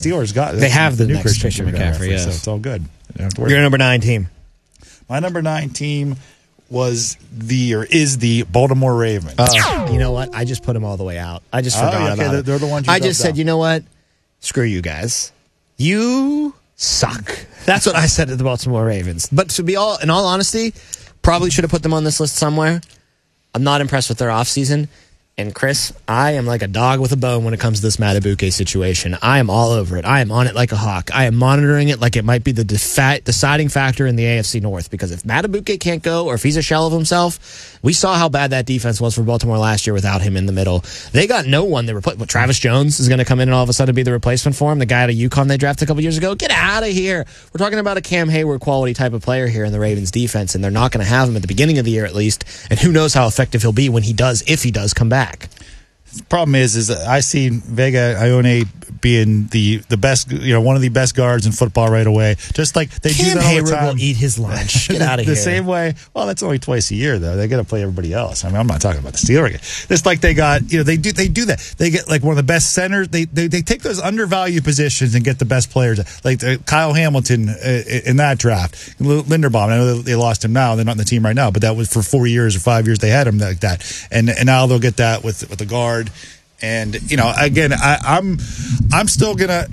Steelers got They have the new next Christian McCaffrey, yes. yes. So it's all good. Your number 9 team. My number 9 team is the Baltimore Ravens. You know what? I just put them all the way out. I just forgot about it. They're the ones you I just dropped said, you know what? Screw you guys. You suck. That's what I said to the Baltimore Ravens. But to be in all honesty, probably should have put them on this list somewhere. I'm not impressed with their offseason. And Chris, I am like a dog with a bone when it comes to this Madubuike situation. I am all over it. I am on it like a hawk. I am monitoring it like it might be the deciding factor in the AFC North. Because if Madubuike can't go, or if he's a shell of himself, we saw how bad that defense was for Baltimore last year without him in the middle. They got no one. Travis Jones is going to come in and all of a sudden be the replacement for him. The guy out of UConn they drafted a couple years ago. Get out of here. We're talking about a Cam Hayward quality type of player here in the Ravens defense, and they're not going to have him at the beginning of the year at least. And who knows how effective he'll be when he does, if he does come back. The problem is I see Vega Ione being the best, one of the best guards in football right away. Just like they do that all Hayward the time. will eat his lunch. Get out of here. The same way. Well, that's only twice a year though. They got to play everybody else. I mean, I'm not talking about the Steelers. It's like they got, they do that. They get like one of the best centers. They take those undervalued positions and get the best players. Like Kyle Hamilton in that draft. Linderbaum. I know they lost him now. They're not in the team right now, but that was for 4 years or 5 years they had him like that. And now they'll get that with the guard. And again, I'm still gonna,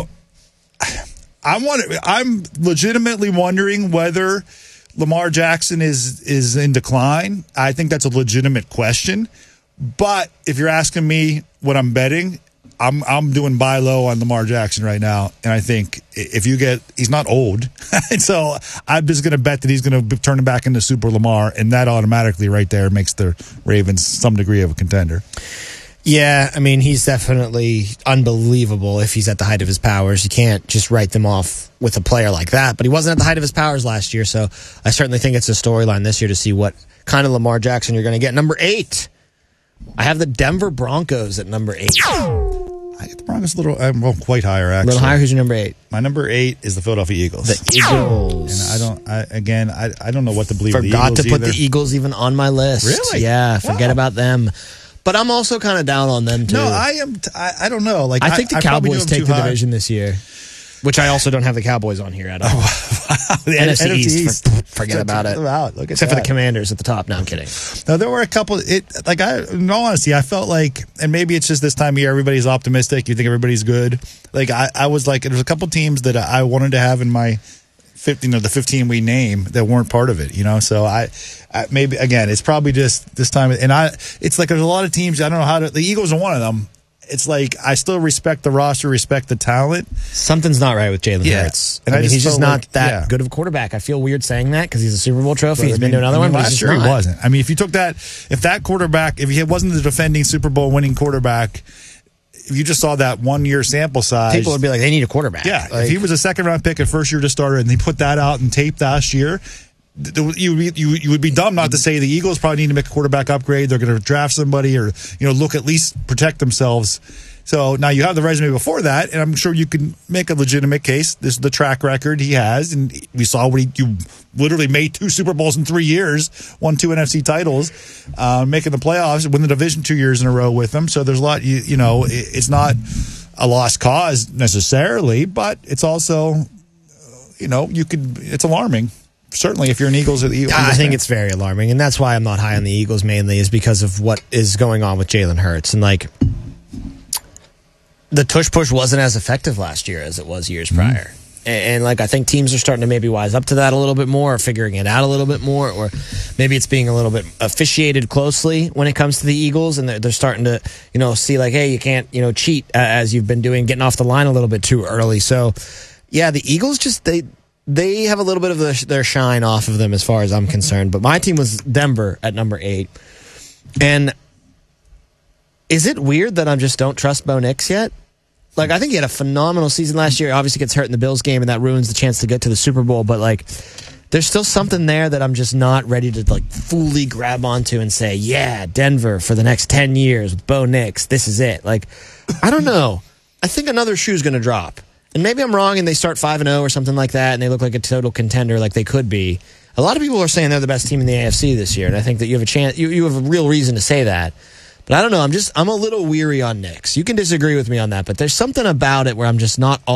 I'm legitimately wondering whether Lamar Jackson is in decline. I think that's a legitimate question. But if you're asking me what I'm betting, I'm doing buy low on Lamar Jackson right now. And I think he's not old. And so I'm just going to bet that he's going to turn him back into Super Lamar. And that automatically right there makes the Ravens some degree of a contender. Yeah, I mean, he's definitely unbelievable if he's at the height of his powers. You can't just write them off with a player like that. But he wasn't at the height of his powers last year, so I certainly think it's a storyline this year to see what kind of Lamar Jackson you're going to get. Number 8, I have the Denver Broncos at number 8. I get the Broncos a little, quite higher, actually. A little higher. Who's your number 8? My number 8 is the Philadelphia Eagles. The Eagles. And I don't know what to believe of the Eagles. Forgot to put the Eagles even on my list. Really? Yeah, forget about them. But I'm also kind of down on them, too. No, I am. I don't know. Like, I think the Cowboys take the division this year, which I also don't have the Cowboys on here at all. The NFC East. Forget about it. Look at Except for the Commanders at the top. No, I'm kidding. No, there were a couple. In all honesty, I felt like, and maybe it's just this time of year, everybody's optimistic. You think everybody's good. Like, I was like, there's a couple teams that I wanted to have in my 15, the 15 we name that weren't part of it, So I maybe again, it's probably just this time, and it's like there's a lot of teams. I don't know how to. The Eagles are one of them. It's like I still respect the roster, respect the talent. Something's not right with Jalen Hurts. And he's just not that good of a quarterback. I feel weird saying that because he's a Super Bowl trophy. He's been to another one, but last year he wasn't. I mean, if you took that, if he wasn't the defending Super Bowl winning quarterback. If you just saw that 1 year sample size, people would be like, they need a quarterback. Yeah, if he was a second round pick at first year to starter, and they put that out and tape last year, you would be dumb not to say the Eagles probably need to make a quarterback upgrade. They're going to draft somebody, or look at least protect themselves. So now you have the resume before that, and I'm sure you can make a legitimate case. This is the track record he has, and we saw you literally made 2 Super Bowls in 3 years, won 2 NFC titles, making the playoffs, win the division 2 years in a row with them. So there's a lot. It's not a lost cause necessarily, but it's also, it's alarming. Certainly, if you're an Eagles or the Eagles. I think it's very alarming, and that's why I'm not high on the Eagles mainly, is because of what is going on with Jalen Hurts. And the tush-push wasn't as effective last year as it was years prior. And I think teams are starting to maybe wise up to that a little bit more, or figuring it out a little bit more, or maybe it's being a little bit officiated closely when it comes to the Eagles, and they're starting to, see like, hey, you can't, cheat as you've been doing, getting off the line a little bit too early. So, yeah, the Eagles just, they have a little bit of their shine off of them as far as I'm concerned. But my team was Denver at number 8. And is it weird that I just don't trust Bo Nix yet? I think he had a phenomenal season last year. Obviously gets hurt in the Bills game, and that ruins the chance to get to the Super Bowl. But, there's still something there that I'm just not ready to, fully grab onto and say, yeah, Denver for the next 10 years with Bo Nix. This is it. I don't know. I think another shoe's going to drop. And maybe I'm wrong and they start 5-0 or something like that, and they look like a total contender like they could be. A lot of people are saying they're the best team in the AFC this year, and I think that you have a chance. You have a real reason to say that. But I don't know. I'm a little weary on Nix. You can disagree with me on that, but there's something about it where I'm just not all